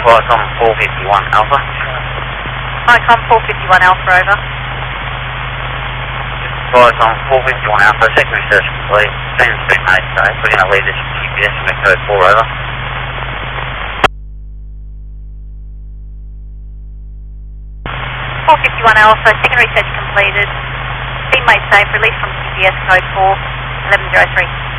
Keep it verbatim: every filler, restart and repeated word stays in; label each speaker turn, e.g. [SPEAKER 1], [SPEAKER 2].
[SPEAKER 1] Flights on four fifty-one Alpha.
[SPEAKER 2] Icon four fifty-one Alpha, over.
[SPEAKER 1] Flights on four fifty-one Alpha, secondary search complete. Sending's been made today. We're going to leave this G P S from code four, over.
[SPEAKER 2] four fifty-one Alpha, secondary search completed. Been made safe, released from G P S code four, eleven zero three.